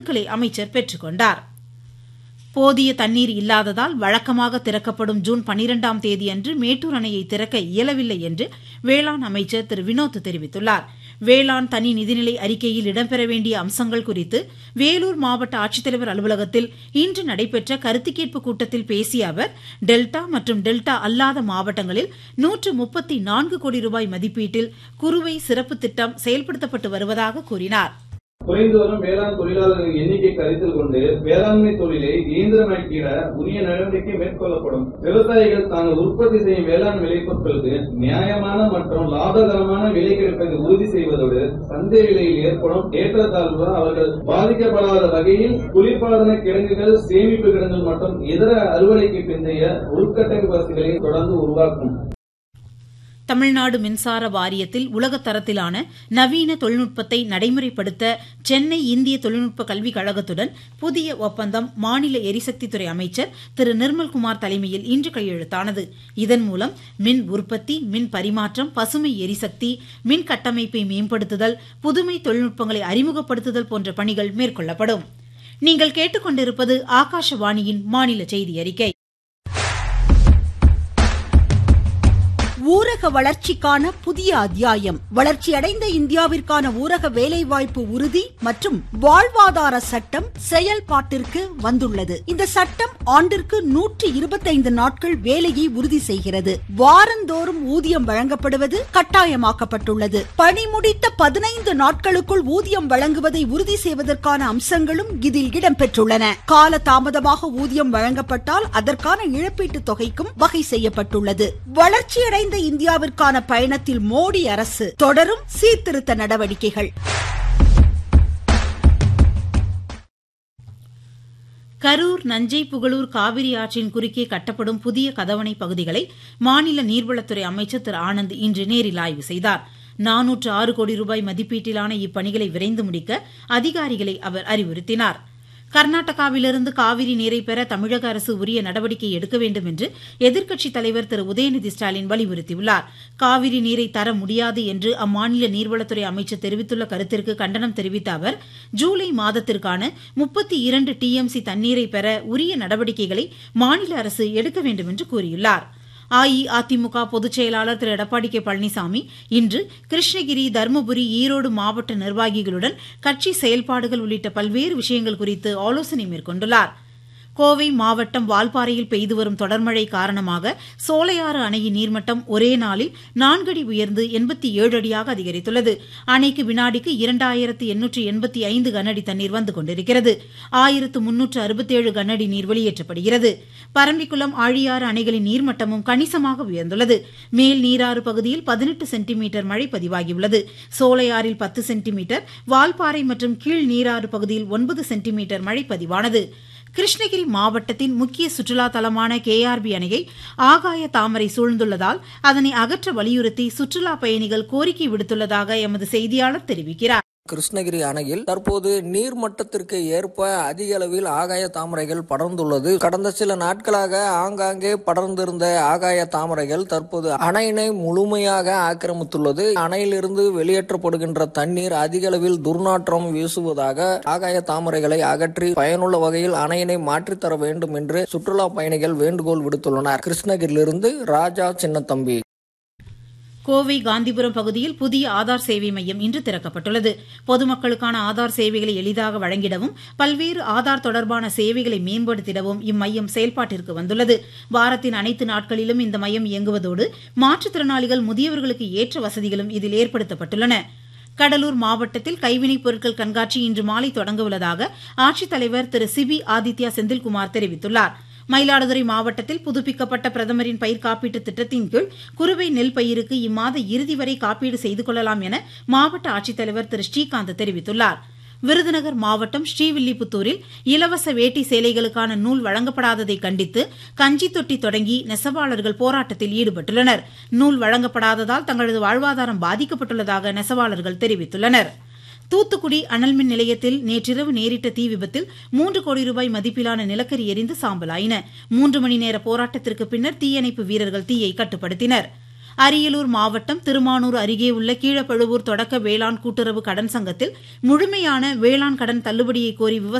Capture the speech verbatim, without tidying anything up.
அமைச்சர் பெற்றுக் கொண்டார். போதிய தண்ணீர் இல்லாததால் வழக்கமாக திறக்கப்படும் ஜூன் பனிரெண்டாம் தேதியன்று மேட்டூர் அணையை திறக்க இயலவில்லை என்று வேளாண் அமைச்சர் திரு வினோத் தெரிவித்துள்ளார். வேளாண் தனி நிதிநிலை அறிக்கையில் இடம்பெற வேண்டிய அம்சங்கள் குறித்து வேலூர் மாவட்ட ஆட்சித்தலைவர் அலுவலகத்தில் இன்று நடைபெற்ற கருத்து கேட்பு கூட்டத்தில் பேசிய அவர், டெல்டா மற்றும் டெல்டா அல்லாத மாவட்டங்களில் நூற்று முப்பத்தி நான்கு கோடி ரூபாய் மதிப்பீட்டில் குறுவை சிறப்பு திட்டம் செயல்படுத்தப்பட்டு வருவதாக கூறினார். குறைந்து வரும் வேளாண் தொழிலாளர்களின் எண்ணிக்கை கருத்தில் கொண்டு வேளாண்மை தொழிலை இயந்திரமயமாக்கிட உரிய நடவடிக்கை மேற்கொள்ளப்படும். விவசாயிகள் தாங்கள் உற்பத்தி செய்யும் வேளாண் விளைபொருட்களுக்கு நியாயமான மற்றும் லாபகரமான விலை கிடைப்பதை உறுதி செய்வதோடு சந்தை விலையில் ஏற்படும் ஏற்றத்தாழ்வு அவர்கள் பாதிக்கப்படாத வகையில் குளிர்பாதன கிடங்குகள், சேமிப்பு கிடங்குகள் மற்றும் இதர அறுவடைக்கு பிந்தைய உள்கட்டமைப்பு வசதிகளை தொடர்ந்து உருவாக்கும். தமிழ்நாடு மின்சார வாரியத்தில் உலகத் தரத்திலான நவீன தொழில்நுட்பத்தை நடைமுறைப்படுத்த சென்னை இந்திய தொழில்நுட்ப கல்விக் கழகத்துடன் புதிய ஒப்பந்தம் மாநில எரிசக்தித்துறை அமைச்சர் திரு நிர்மல்குமார் தலைமையில் இன்று கையெழுத்தானது. இதன் மூலம் மின் உற்பத்தி, மின் பரிமாற்றம், பசுமை எரிசக்தி, மின் கட்டமைப்பை மேம்படுத்துதல், புதுமை தொழில்நுட்பங்களை அறிமுகப்படுத்துதல் போன்ற பணிகள் மேற்கொள்ளப்படும். நீங்கள் கேட்டுக்கொண்டிருப்பது ஆகாஷவாணியின் மாநில செய்தி அறிக்கை. ஊரக வளர்ச்சிக்கான புதிய அத்தியாயம். வளர்ச்சியடைந்த இந்தியாவிற்கான ஊரக வேலைவாய்ப்பு உறுதி மற்றும் வாழ்வாதார சட்டம் செயல்பாட்டிற்கு வந்துள்ளது. இந்த சட்டம் ஆண்டிற்கு நூற்றி இருபத்தைந்து நாட்கள் வேலையை உறுதி செய்கிறது. வாரந்தோறும் ஊதியம் வழங்கப்படுவது கட்டாயமாக்கப்பட்டுள்ளது. பணி முடித்த பதினைந்து நாட்களுக்குள் ஊதியம் வழங்குவதை உறுதி செய்வதற்கான அம்சங்களும் இதில் இடம்பெற்றுள்ளன. கால தாமதமாக ஊதியம் வழங்கப்பட்டால் அதற்கான இழப்பீட்டுத் தொகைக்கும் வகை செய்யப்பட்டுள்ளது. வளர்ச்சியடைந்த இந்தியாவிற்கான பயணத்தில் மோடி அரசு தொடரும் சீர்திருத்த நடவடிக்கைகள். கரூர், நஞ்சை புகழூர் காவிரி ஆற்றின் குறுக்கே கட்டப்படும் புதிய கதவணை பகுதிகளை மாநில நீர்வளத்துறை அமைச்சர் திரு ஆனந்த் இன்று நேரில் ஆய்வு செய்தார். நானூற்று ஆறு கோடி ரூபாய் மதிப்பீட்டிலான இப்பணிகளை விரைந்து முடிக்க அதிகாரிகளை அவர் அறிவுறுத்தினார். கர்நாடகாவிலிருந்து காவிரி நீரை பெற தமிழக அரசு உரிய நடவடிக்கை எடுக்க வேண்டும் என்று எதிர்க்கட்சித் தலைவர் திரு உதயநிதி ஸ்டாலின் வலியுறுத்தியுள்ளார். காவிரி நீரை தர முடியாது என்று அம்மாநில நீர்வளத்துறை அமைச்சர் தெரிவித்துள்ள கருத்திற்கு கண்டனம் தெரிவித்த அவர், ஜூலை மாதத்திற்கான முப்பத்தி இரண்டு டி எம் சி தண்ணீரை பெற உரிய நடவடிக்கைகளை மாநில அரசு எடுக்க வேண்டும் என்று கூறியுள்ளார். அஇஅதிமுக பொதுச் செயலாளர் திரு எடப்பாடி கே பழனிசாமி இன்று கிருஷ்ணகிரி, தருமபுரி, ஈரோடு மாவட்ட நிர்வாகிகளுடன் கட்சி செயல்பாடுகள் உள்ளிட்ட பல்வேறு விஷயங்கள் குறித்து ஆலோசனை மேற்கொண்டுள்ளார். கோவை மாவட்டம் வால்பாறையில் பெய்து வரும் தொடர்மழை காரணமாக சோலையாறு அணையின் நீர்மட்டம் ஒரே நாளில் நான்கு அடி உயர்ந்து எண்பத்தி ஏழு அடியாக அதிகரித்துள்ளது. அணைக்கு வினாடிக்கு இரண்டாயிரத்து எண்ணூற்று எண்பத்தி ஐந்து கனஅடி தண்ணீர் வந்து கொண்டிருக்கிறது. ஆயிரத்து முன்னூற்று அறுபத்தேழு கனஅடி நீர் வெளியேற்றப்படுகிறது. பரம்பிக்குளம், ஆழியாறு அணைகளின் நீர்மட்டமும் கணிசமாக உயர்ந்துள்ளது. மேல் நீராறு பகுதியில் பதினெட்டு சென்டிமீட்டர் மழை பதிவாகியுள்ளது. சோலையாறில் பத்து சென்டிமீட்டர், வால்பாறை மற்றும் கீழ் நீராறு பகுதியில் ஒன்பது சென்டிமீட்டர் மழை பதிவானது. கிருஷ்ணகிரி மாவட்டத்தின் முக்கிய சுற்றுலா தலமான கே ஆர் பி அணையை ஆகாய தாமரை சூழ்ந்துள்ளதால் அதனை அகற்ற வலியுறுத்தி சுற்றுலா பயணிகள் கோரிக்கை விடுத்துள்ளதாக எமது செய்தியாளர் தெரிவிக்கிறார். கிருஷ்ணகிரி அணையில் தற்போது நீர்மட்டத்திற்கு ஏற்ப அதிக அளவில் ஆகாய தாமரைகள் படர்ந்துள்ளது. கடந்த சில நாட்களாக ஆங்காங்கே படர்ந்திருந்த ஆகாய தாமரைகள் தற்போது அணையினை முழுமையாக ஆக்கிரமித்துள்ளது. அணையிலிருந்து வெளியேற்றப்படுகின்ற தண்ணீர் அதிக அளவில் துர்நாற்றம் வீசுவதாக ஆகாய தாமரைகளை அகற்றி பயனுள்ள வகையில் அணையினை மாற்றித்தர வேண்டும் என்று சுற்றுலா பயணிகள் வேண்டுகோள் விடுத்துள்ளனர். கிருஷ்ணகிரியிலிருந்து ராஜா சின்னத்தம்பி. கோவை காந்திபுரம் பகுதியில் புதிய ஆதார் சேவை மையம் இன்று திறக்கப்பட்டுள்ளது. பொதுமக்களுக்கான ஆதார் சேவைகளை எளிதாக வழங்கிடவும் பல்வேறு ஆதார் தொடர்பான சேவைகளை மேம்படுத்திடவும் இம்மையம் செயல்பாட்டிற்கு வந்துள்ளது. வாரத்தின் அனைத்து நாட்களிலும் இந்த மையம் இயங்குவதோடு மாற்றுத்திறனாளிகள், முதியவர்களுக்கு ஏற்ற வசதிகளும் இதில் ஏற்படுத்தப்பட்டுள்ளன. கடலூர் மாவட்டத்தில் கைவினைப் பொருட்கள் கண்காட்சி இன்று மாலை தொடங்க உள்ளதாக ஆட்சித்தலைவர் திரு சிபி ஆதித்யா செந்தில்குமார் தெரிவித்துள்ளார். மயிலாடுதுறை மாவட்டத்தில் புதுப்பிக்கப்பட்ட பிரதமரின் பயிர் காப்பீட்டு திட்டத்தின் கீழ் குறுவை நெல் பயிருக்கு இம்மாத இறுதி வரை காப்பீடு செய்து கொள்ளலாம் என மாவட்ட ஆட்சித்தலைவர் திரு ஸ்ரீகாந்த் தெரிவித்துள்ளார். விருதுநகர் மாவட்டம் ஸ்ரீவில்லிபுத்தூரில் இலவச வேட்டி சேலைகளுக்கான நூல் வழங்கப்படாததை கண்டித்து கஞ்சி தொட்டி தொடங்கி நெசவாளர்கள் போராட்டத்தில் ஈடுபட்டுள்ளனர். நூல் வழங்கப்படாததால் தங்களது வாழ்வாதாரம் பாதிக்கப்பட்டுள்ளதாக நெசவாளர்கள் தெரிவித்துள்ளனர். தூத்துக்குடி அனல்மின் நிலையத்தில் நேற்றிரவு நேரிட்ட தீ விபத்தில் மூன்று கோடி ரூபாய் மதிப்பிலான நிலக்கரி எரிந்து சாம்பலாயின. மூன்று மணி நேர போராட்டத்திற்கு பின்னர் தீயணைப்பு வீரர்கள் தீயை கட்டுப்படுத்தினர். அரியலூர் மாவட்டம் திருமானூர் அருகே உள்ள கீழப்பழுவூர் தொடக்க வேளாண் கூட்டுறவு கடன் சங்கத்தில் முழுமையான வேளாண் கடன் தள்ளுபடியை கோரி